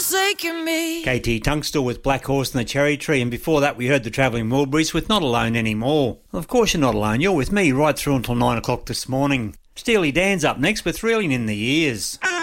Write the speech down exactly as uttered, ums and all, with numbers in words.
forsaken me. K T Tunstall with Black Horse and the Cherry Tree, and before that we heard the Travelling Wilburys with Not Alone Anymore. Well, of course you're not alone, you're with me right through until nine o'clock this morning. Steely Dan's up next with Reeling in the Years.